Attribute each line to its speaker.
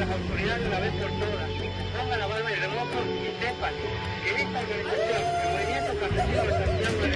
Speaker 1: las autoridades de una vez por todas pongan la barba en remojo y sepan que esta organización, el Movimiento Campesino de Santiago